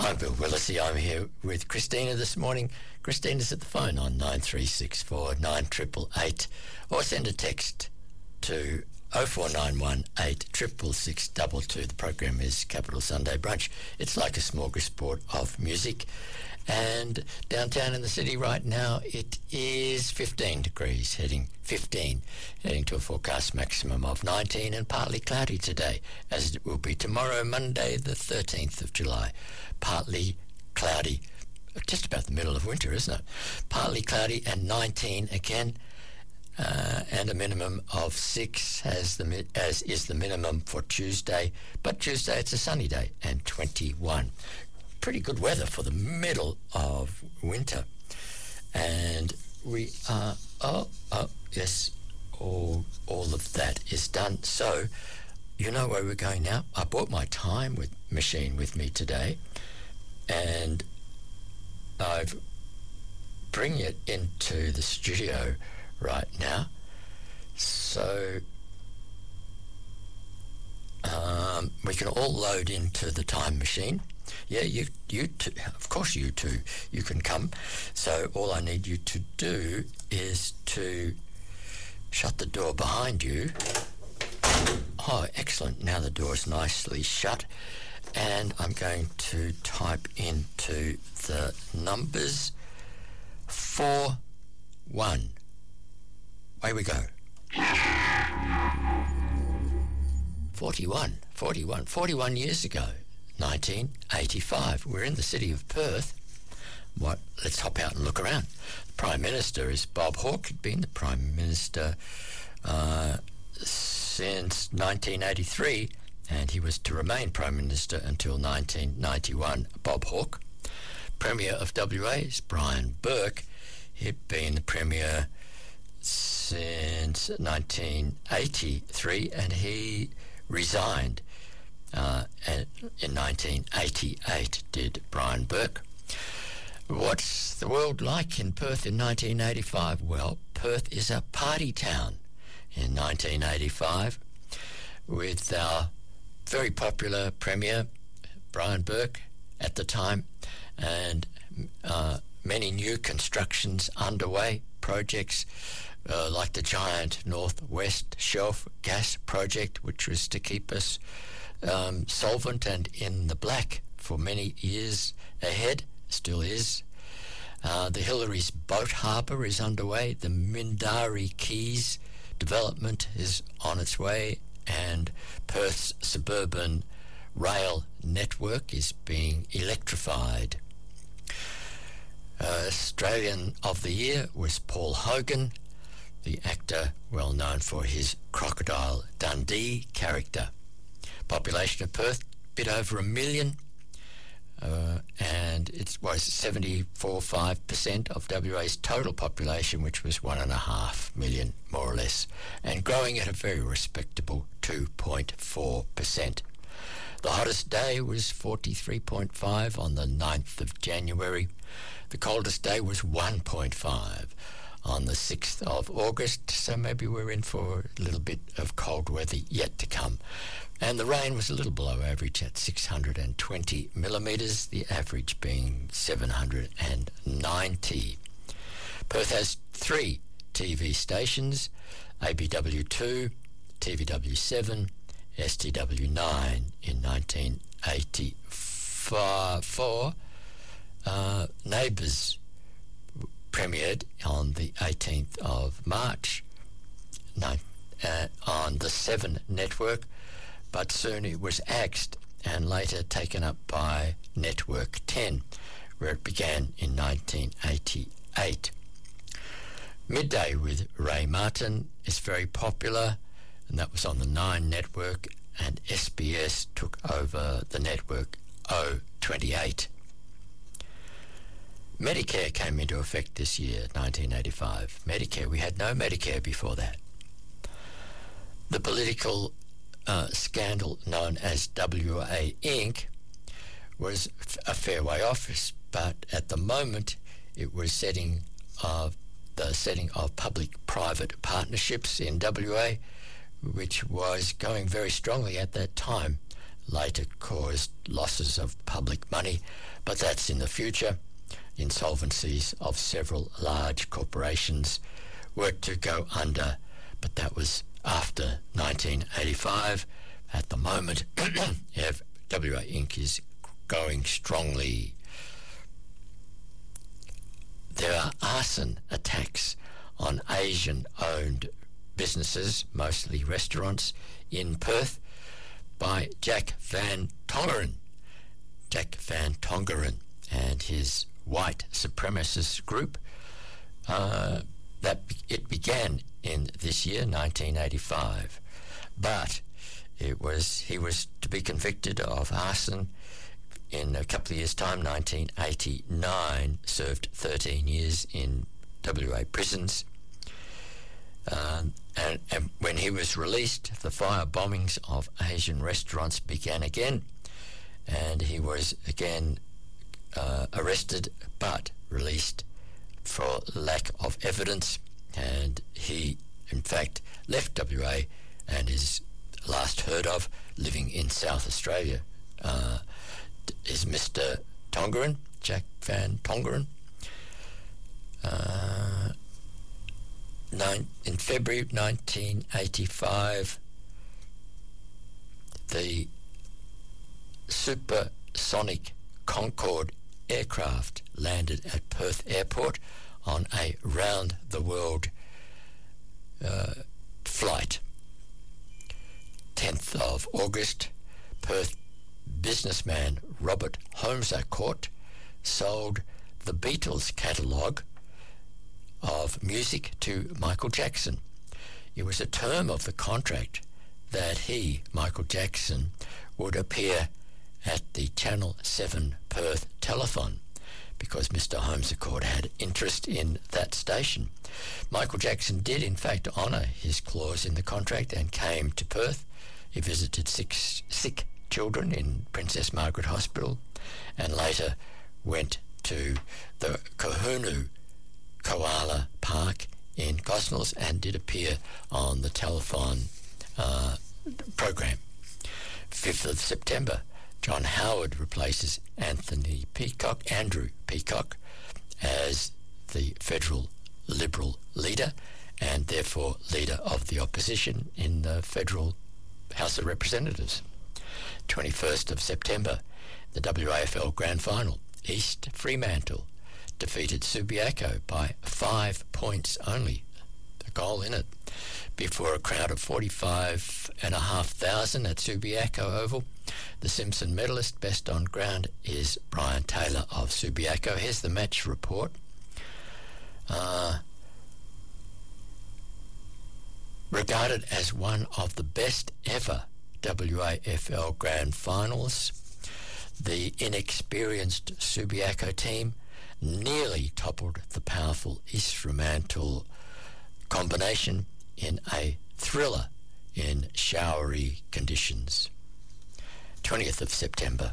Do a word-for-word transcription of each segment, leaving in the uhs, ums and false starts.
I'm Bill Willesee. I'm here with Christina this morning. Christina's at the phone on nine three six four nine eight eight eight, or send a text to oh four nine one eight six six six two two. The program is Capital Sunday Brunch. It's like a smorgasbord of music. And downtown in the city right now, it is fifteen degrees, heading fifteen, heading to a forecast maximum of nineteen, and partly cloudy today, as it will be tomorrow, Monday, the thirteenth of July. Partly cloudy, just about the middle of winter, isn't it? Partly cloudy and nineteen again, uh, and a minimum of six as the as is the minimum for Tuesday. But Tuesday it's a sunny day and twenty-one. Pretty good weather for the middle of winter. And we are, oh, oh, yes, all, all of that is done. So, you know where we're going now. I brought my time with machine with me today, and I've bring it into the studio right now. So, um, we can all load into the time machine. Yeah, you, you too, of course you too, you can come. So all I need you to do is to shut the door behind you. Oh, excellent. Now the door is nicely shut. And I'm going to type into the numbers four one. Away we go. forty-one, forty-one, forty-one years ago. nineteen eighty-five. We're in the city of Perth. What? Let's hop out and look around. The Prime Minister is Bob Hawke. He'd been the Prime Minister uh, since nineteen eighty-three, and he was to remain Prime Minister until nineteen ninety-one. Bob Hawke. Premier of W A is Brian Burke. He'd been the Premier since nineteen eighty-three, and he resigned Uh, and in nineteen eighty-eight did Brian Burke. What's the world like in Perth in nineteen eighty-five? Well, Perth is a party town in nineteen eighty-five, with our very popular Premier, Brian Burke, at the time, and uh, many new constructions underway, projects uh, like the giant North West Shelf gas project, which was to keep us Um, solvent and in the black for many years ahead, still is. Uh, the Hillary's boat harbour is underway. The Mindari Keys development is on its way, and Perth's suburban rail network is being electrified. Uh, Australian of the Year was Paul Hogan, the actor well known for his Crocodile Dundee character. Population of Perth, a bit over a million, uh, and it was seventy-four point five percent of W A's total population, which was one and a half million, more or less, and growing at a very respectable two point four percent. The hottest day was forty-three point five on the ninth of January. The coldest day was one point five on the sixth of August, so maybe we're in for a little bit of cold weather yet to come. And the rain was a little below average at six hundred twenty millimetres, the average being seven hundred ninety. Perth has three T V stations, A B W two, T V W seven, S T W nine. In nineteen eighty-four, uh, Neighbours premiered on the eighteenth of March uh, on the seven network, but soon it was axed and later taken up by Network ten, where it began in nineteen eighty-eight. Midday with Ray Martin is very popular, and that was on the nine network, and S B S took over the network oh twenty-eight. Medicare came into effect this year, nineteen eighty-five. Medicare, we had no Medicare before that. The political uh, scandal known as W A Incorporated was a fair way off, but at the moment it was setting of the setting of public-private partnerships in W A, which was going very strongly at that time. later caused losses of public money, but that's in the future. Insolvencies of several large corporations were to go under, but that was after nineteen eighty-five. At the moment, W A Incorporated is going strongly. There are arson attacks on Asian-owned businesses, mostly restaurants, in Perth by Jack Van Tongeren. Jack Van Tongeren and his white supremacist group. Uh, that it began in this year, nineteen eighty-five, but it was he was to be convicted of arson in a couple of years' time. nineteen eighty-nine, served thirteen years in W A prisons. Um, and, and when he was released, the fire bombings of Asian restaurants began again, and he was again uh, arrested but released for lack of evidence, and he in fact left W A and is last heard of living in South Australia. Uh, is Mister Tongeren, Jack Van Tongeren. Uh, nine, in February nineteen eighty-five, the supersonic Concorde aircraft landed at Perth Airport on a round-the-world uh, flight. tenth of August, Perth businessman Robert Holmescourt sold the Beatles catalogue of music to Michael Jackson. It was a term of the contract that he, Michael Jackson, would appear at the Channel seven Perth telethon because Mister Holmescourt had interest in that station. Michael Jackson did in fact honour his clause in the contract and came to Perth. He visited six sick children in Princess Margaret Hospital and later went to the Kahunu Koala Park in Gosnells and did appear on the telethon uh, program. fifth of September, John Howard replaces Anthony Peacock, Andrew Peacock, as the federal Liberal leader and therefore leader of the opposition in the federal House of Representatives. twenty-first of September, the W A F L Grand Final. East Fremantle defeated Subiaco by five points only, a goal in it, before a crowd of forty-five and a half thousand at Subiaco Oval. The Simpson medalist, best on ground, is Brian Taylor of Subiaco. Here's the match report. Uh, regarded as one of the best ever W A F L Grand Finals, the inexperienced Subiaco team nearly toppled the powerful East Fremantle combination in a thriller in showery conditions. twentieth of September,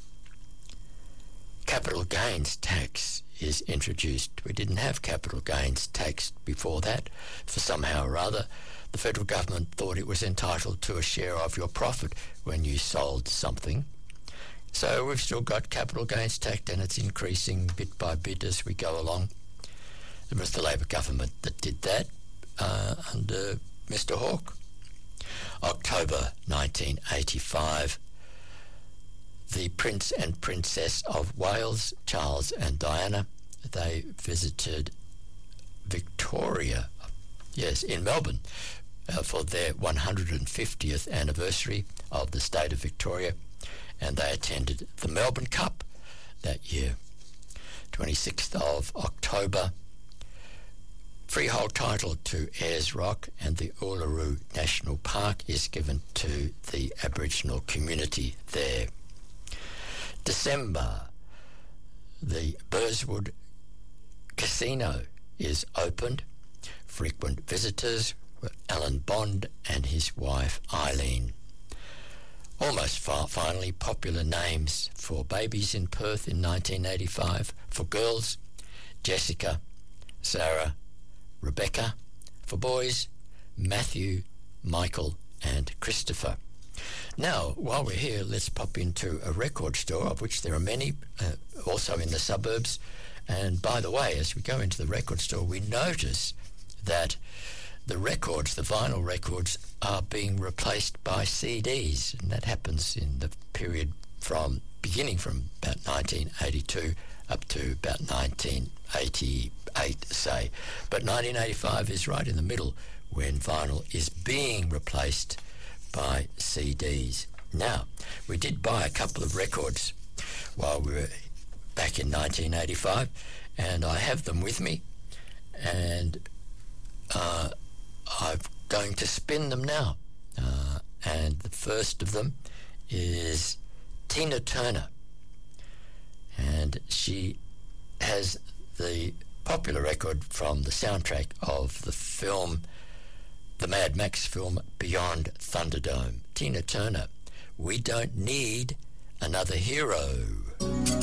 capital gains tax is introduced. We didn't have capital gains tax before that. For somehow or other, the federal government thought it was entitled to a share of your profit when you sold something. So we've still got capital gains tax, and it's increasing bit by bit as we go along. It was the Labor government that did that uh, under Mister Hawke. October nineteen eighty-five, the Prince and Princess of Wales, Charles and Diana, they visited Victoria, yes, in Melbourne, uh, for their one hundred fiftieth anniversary of the state of Victoria, and they attended the Melbourne Cup that year. twenty-sixth of October, freehold title to Ayers Rock and the Uluru National Park is given to the Aboriginal community there. December, the Burswood Casino is opened. Frequent visitors were Alan Bond and his wife Eileen. Almost far, finally, popular names for babies in Perth in nineteen eighty-five. For girls, Jessica, Sarah, Rebecca. For boys, Matthew, Michael and Christopher. Now, while we're here, let's pop into a record store, of which there are many, uh, also in the suburbs. And by the way, as we go into the record store, we notice that the records, the vinyl records, are being replaced by C Ds, and that happens in the period from beginning from about nineteen eighty-two up to about nineteen eighty-eight, say. But nineteen eighty-five is right in the middle when vinyl is being replaced by C Ds. Now, we did buy a couple of records while we were back in nineteen eighty-five, and I have them with me, and uh, I'm going to spin them now. Uh, and the first of them is Tina Turner, and she has the popular record from the soundtrack of the film, the Mad Max film Beyond Thunderdome. Tina Turner, We Don't Need Another Hero.